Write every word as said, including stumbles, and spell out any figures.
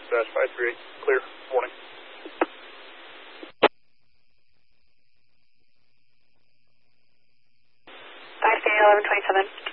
dispatch, five three eight, clear, warning. five three eight, eleven twenty-seven.